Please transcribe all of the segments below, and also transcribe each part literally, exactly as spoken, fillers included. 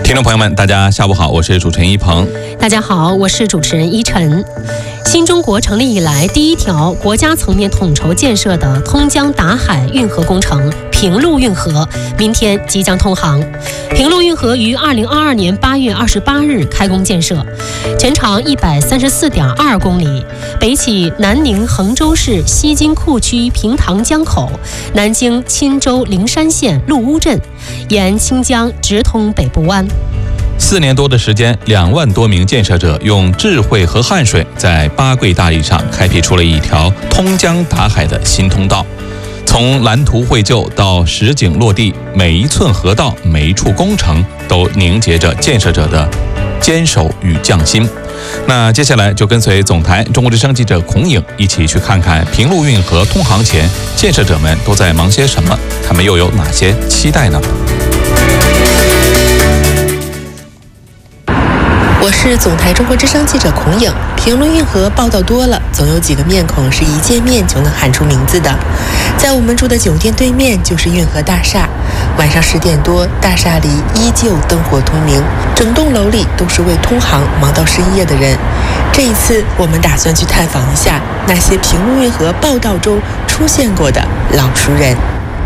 听众朋友们，大家下午好，我是主持人一鹏。 大家好，我是主持人依晨。新中国成立以来第一条国家层面统筹建设的通江达海运河工程平陆运河，明天即将通航。平陆运河于二零二二年八月二十八日开工建设，全长一百三十四点二公里，北起南宁衡州市西津库区平塘江口，南经钦州灵山县陆乌镇，沿清江直通北部湾。 四年多的时间，两万多名建设者用智慧和汗水，在八桂大堤上开辟出了一条通江达海的新通道。从蓝图绘就到实景落地，每一寸河道、每一处工程都凝结着建设者的坚守与匠心。那接下来就跟随总台中国之声记者孔颖一起去看看平陆运河通航前，建设者们都在忙些什么，他们又有哪些期待呢？ 我是总台中国之声记者孔颖。平陆运河报道多了，总有几个面孔是一见面就能喊出名字的。在我们住的酒店对面就是运河大厦，晚上十点多，大厦里依旧灯火通明，整栋楼里都是为通航忙到深夜的人。这一次，我们打算去探访一下那些平陆运河报道中出现过的老熟人。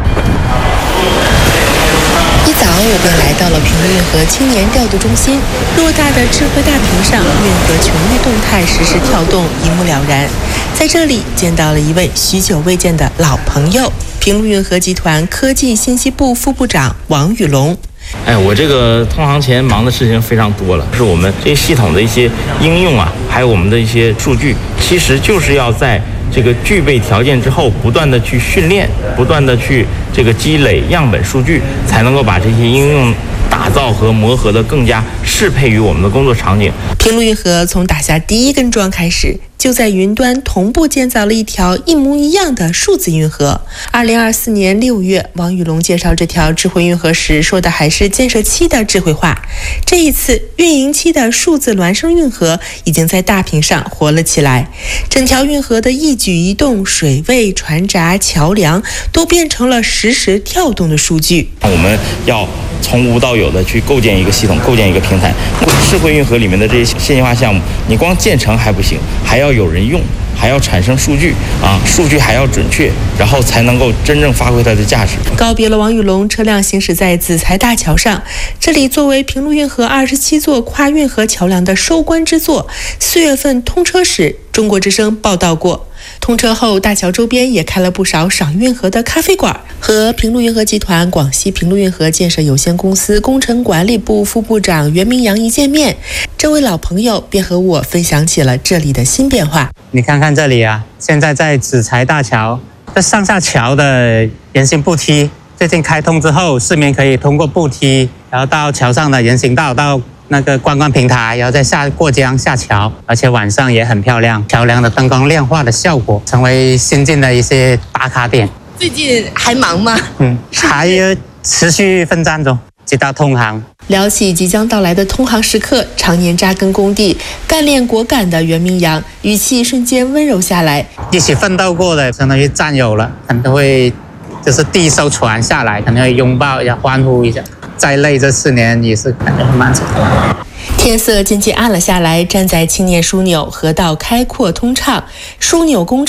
一早我便来到了平陆运河青年调度中心，偌大的智慧大屏上，运河全域动态实时跳动，一目了然。在这里见到了一位许久未见的老朋友，平陆运河集团科技信息部副部长王宇龙。 哎，我这个通航前忙的事情非常多了，是我们这些系统的一些应用啊，还有我们的一些数据，其实就是要在这个具备条件之后，不断的去训练，不断的去这个积累样本数据，才能够把这些应用打造和磨合的更加适配于我们的工作场景。 平陆运河从打下第一根桩开始，就在云端同步建造了一条一模一样的数字运河。二零二四年六月，王宇龙介绍这条智慧运河时，说的还是建设期的智慧化。这一次，运营期的数字孪生运河已经在大屏上活了起来，整条运河的一举一动、水位、船闸、桥梁都变成了实时跳动的数据。 我们要从无到有的去构建一个系统，构建一个平台。智慧运河里面的这些线性化项目，你光建成还不行，还要有人用，还要产生数据啊，数据还要准确，然后才能够真正发挥它的价值。 告别了王宇龙，车辆行驶在子材大桥上，这里作为平陆运河二十七座跨运河桥梁的收官之作，四月份通车时，中国之声报道过。通车后，大桥周边也开了不少赏运河的咖啡馆。和平陆运河集团广西平陆运河建设有限公司工程管理部副部长袁明阳一见面，这位老朋友便和我分享起了这里的新变化。 你看看这里啊，现在在子材大桥，这上下桥的人行步梯最近开通之后，市民可以通过步梯，然后到桥上的人行道，到那个观光平台，然后再下过江下桥，而且晚上也很漂亮，桥梁的灯光亮化的效果成为新进的一些打卡点。 最近还忙吗？ 嗯，还持续奋战中，直到通航。 聊起即将到来的通航时刻，常年扎根工地、干练果敢的袁明阳语气瞬间温柔下来。 一起奋斗过的，相当于战友了，可能会就是第一艘船下来，可能会拥抱一下，欢呼一下。再累，这四年也是感觉很漫长。 天色渐渐暗了下来，站在青年枢纽，河道开阔通畅，枢纽工程